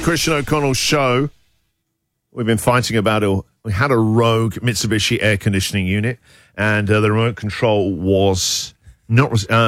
Christian O'Connell show. We've been fighting about it. We had a rogue Mitsubishi air conditioning unit, and the remote control was not